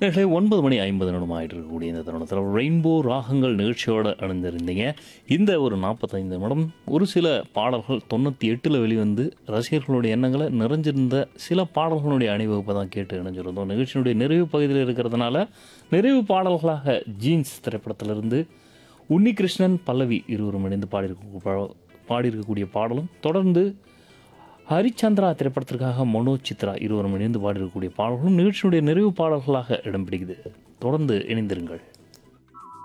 நேர்களே 9:50 ஆயிட்டு இருக்கக்கூடிய இந்த தருணத்தில் ரெயின்போ ராகங்கள் நிகழ்ச்சியோடு அணிந்திருந்தீங்க. இந்த ஒரு 45 நிமிடம் ஒரு சில பாடல்கள் 98ல் வெளிவந்து ரசிகர்களுடைய எண்ணங்களை நிறைஞ்சிருந்த சில பாடல்களுடைய அணிவகுப்பை தான் கேட்டு இணைஞ்சிருந்தோம். நிகழ்ச்சியினுடைய நிறைவு பகுதியில் இருக்கிறதுனால நிறைவு பாடல்களாக ஜீன்ஸ் திரைப்படத்திலிருந்து உன்னிகிருஷ்ணன் பல்லவி இருவரும் இணைந்து பாடியிருக்கக்கூடிய பாடலும், தொடர்ந்து ஹரிச்சந்திரா திரைப்படத்திற்காக மனோஜ் சித்ரா இருவரும் இணைந்து பாடியிருக்கக்கூடிய பாடல்களும் நிகழ்ச்சியினுடைய நிறைவு பாடல்களாக இடம் பிடிக்குது. தொடர்ந்து இணைந்திருங்கள்.